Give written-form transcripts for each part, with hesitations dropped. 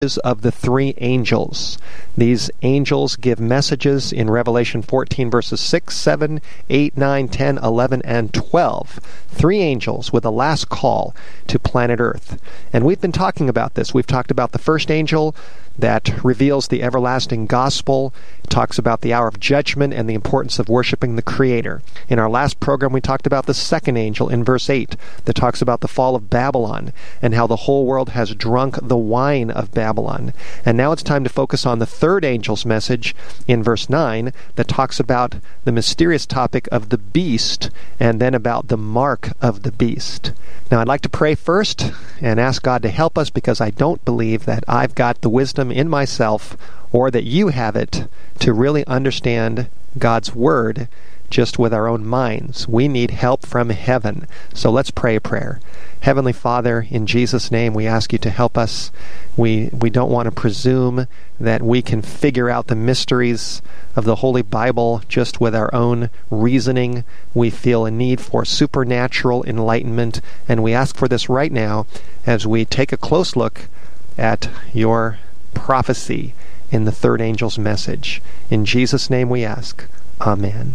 of the three angels. These angels give messages in Revelation 14 verses 6, 7, 8, 9, 10, 11, and 12. Three angels with a last call to planet Earth. And we've been talking about this. We've talked about the first angel that reveals the everlasting gospel. It talks about the hour of judgment and the importance of worshiping the Creator. In our last program, we talked about the second angel in verse 8 that talks about the fall of Babylon and how the whole world has drunk the wine of Babylon. And now it's time to focus on the third angel's message in verse 9 that talks about the mysterious topic of the beast and then about the mark of the beast. Now, I'd like to pray first and ask God to help us because I don't believe that I've got the wisdom in myself or that you have it to really understand God's Word just with our own minds. We need help from heaven. So let's pray a prayer. Heavenly Father, in Jesus' name, we ask you to help us. We don't want to presume that we can figure out the mysteries of the Holy Bible just with our own reasoning. We feel a need for supernatural enlightenment, and we ask for this right now as we take a close look at your prophecy in the third angel's message. In Jesus' name we ask. Amen.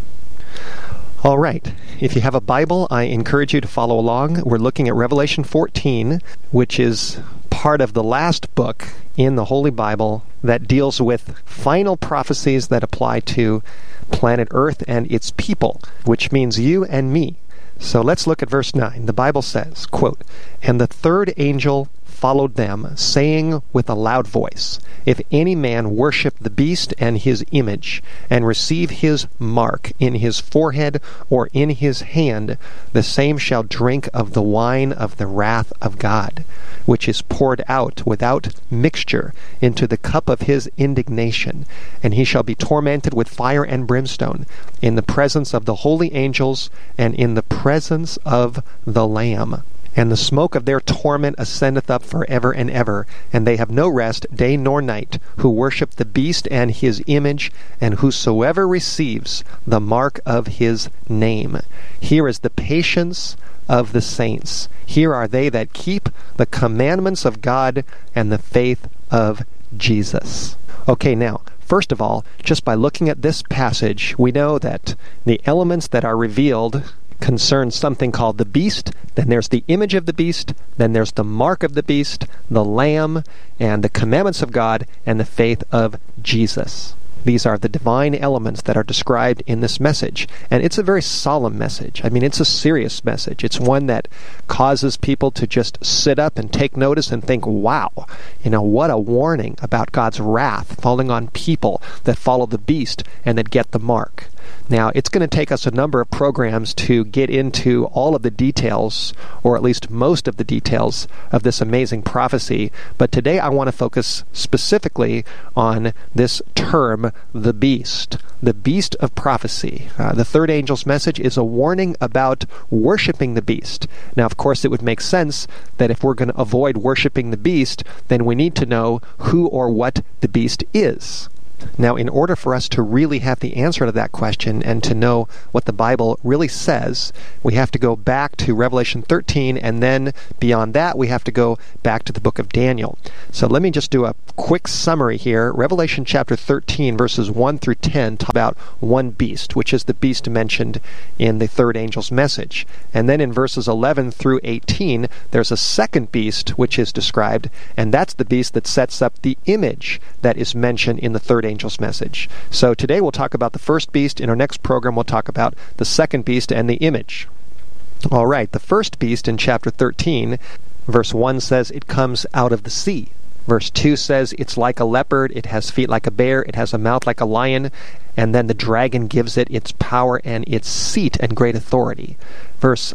All right. If you have a Bible, I encourage you to follow along. We're looking at Revelation 14, which is part of the last book in the Holy Bible that deals with final prophecies that apply to planet Earth and its people, which means you and me. So let's look at verse 9. The Bible says, quote, "And the third angel followed them, saying with a loud voice, If any man worship the beast and his image, and receive his mark in his forehead or in his hand, the same shall drink of the wine of the wrath of God, which is poured out without mixture into the cup of his indignation, and he shall be tormented with fire and brimstone in the presence of the holy angels and in the presence of the Lamb. And the smoke of their torment ascendeth up forever and ever, and they have no rest day nor night, who worship the beast and his image, and whosoever receives the mark of his name. Here is the patience of the saints. Here are they that keep the commandments of God and the faith of Jesus." Okay, now, first of all, just by looking at this passage, we know that the elements that are revealed concern something called the beast, then there's the image of the beast, then there's the mark of the beast, the Lamb, and the commandments of God, and the faith of Jesus. These are the divine elements that are described in this message. And it's a very solemn message. I mean, it's a serious message. It's one that causes people to just sit up and take notice and think, wow, what a warning about God's wrath falling on people that follow the beast and that get the mark. Now, it's going to take us a number of programs to get into all of the details, or at least most of the details, of this amazing prophecy. But today I want to focus specifically on this term, the beast of prophecy. The third angel's message is a warning about worshiping the beast. Now, of course, it would make sense that if we're going to avoid worshiping the beast, then we need to know who or what the beast is. Now, in order for us to really have the answer to that question and to know what the Bible really says, we have to go back to Revelation 13, and then beyond that, we have to go back to the book of Daniel. So let me just do a quick summary here. Revelation chapter 13, verses 1 through 10, talk about one beast, which is the beast mentioned in the third angel's message. And then in verses 11 through 18, there's a second beast which is described, and that's the beast that sets up the image that is mentioned in the third angel's message. So today we'll talk about the first beast. In our next program, we'll talk about the second beast and the image. All right, the first beast in chapter 13, verse 1 says it comes out of the sea. Verse 2 says it's like a leopard, it has feet like a bear, it has a mouth like a lion, and then the dragon gives it its power and its seat and great authority. Verse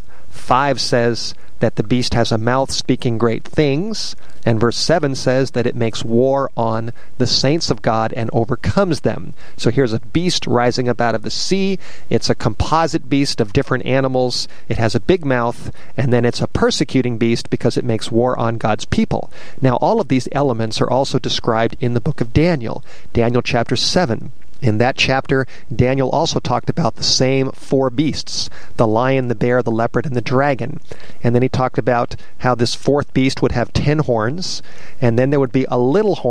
5 says that the beast has a mouth speaking great things, and verse 7 says that it makes war on the saints of God and overcomes them. So here's a beast rising up out of the sea. It's a composite beast of different animals. It has a big mouth, and then it's a persecuting beast because it makes war on God's people. Now, all of these elements are also described in the book of Daniel. Daniel chapter 7. In that chapter, Daniel also talked about the same four beasts, the lion, the bear, the leopard, and the dragon. And then he talked about how this fourth beast would have 10 horns, and then there would be a little horn